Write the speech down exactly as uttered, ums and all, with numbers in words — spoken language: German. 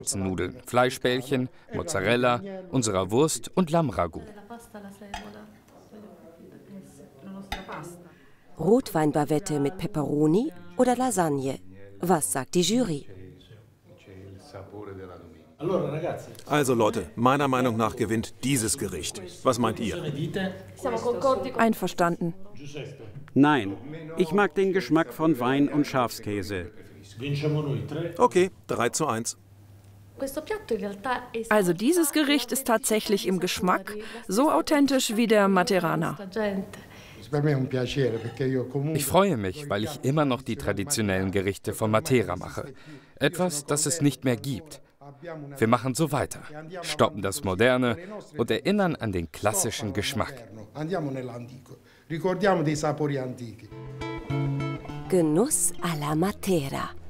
Nudeln, Fleischbällchen, Mozzarella, unserer Wurst und Lammragout. Rotweinbavette mit Peperoni oder Lasagne? Was sagt die Jury? Also Leute, meiner Meinung nach gewinnt dieses Gericht. Was meint ihr? Einverstanden. Nein, ich mag den Geschmack von Wein und Schafskäse. Okay, drei zu eins. Also dieses Gericht ist tatsächlich im Geschmack so authentisch wie der Materaner. Ich freue mich, weil ich immer noch die traditionellen Gerichte von Matera mache. Etwas, das es nicht mehr gibt. Wir machen so weiter, stoppen das Moderne und erinnern an den klassischen Geschmack. Genuss alla Matera.